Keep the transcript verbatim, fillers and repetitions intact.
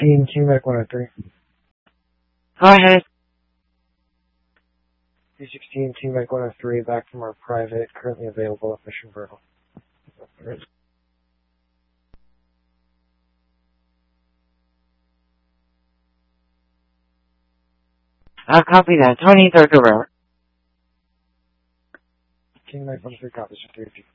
sixteen, Team Medic one oh three. Go ahead. two sixteen, Team Medic one oh three, back from our private, currently available at Mission Vertical. I'll copy that. twenty-third Guerrero. Team Medic one oh three copies for three people.